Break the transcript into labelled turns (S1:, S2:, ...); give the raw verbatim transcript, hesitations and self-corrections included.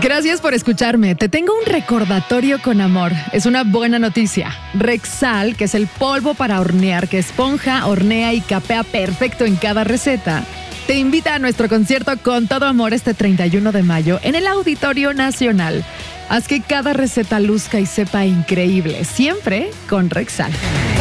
S1: Gracias por escucharme. Te tengo un recordatorio con amor. Es una buena noticia. Rexal, que es el polvo para hornear que esponja, hornea y capea perfecto en cada receta, te invita a nuestro concierto con todo amor este treinta y uno de mayo en el Auditorio Nacional. Haz que cada receta luzca y sepa increíble, siempre con Rexal.